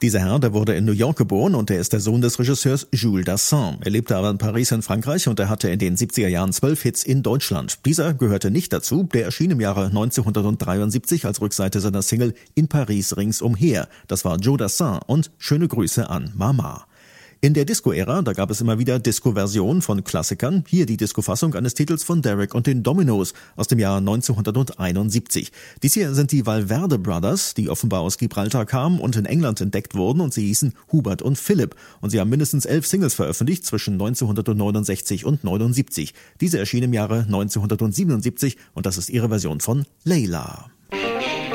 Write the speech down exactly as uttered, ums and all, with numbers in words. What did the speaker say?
Dieser Herr, der wurde in New York geboren und er ist der Sohn des Regisseurs Jules Dassin. Er lebte aber in Paris in Frankreich und er hatte in den siebziger Jahren zwölf Hits in Deutschland. Dieser gehörte nicht dazu, der erschien im Jahre neunzehnhundertdreiundsiebzig als Rückseite seiner Single In Paris ringsumher. Das war Joe Dassin und Schöne Grüße an Mama. In der Disco-Ära, da gab es immer wieder Disco-Versionen von Klassikern. Hier die Disco-Fassung eines Titels von Derek und den Dominos aus dem Jahr neunzehnhunderteinundsiebzig. Dies hier sind die Valverde Brothers, die offenbar aus Gibraltar kamen und in England entdeckt wurden und sie hießen Hubert und Philipp. Und sie haben mindestens elf Singles veröffentlicht zwischen neunzehnhundertneunundsechzig und neunundsiebzig. Diese erschien im Jahre neunzehnhundertsiebenundsiebzig und das ist ihre Version von Layla.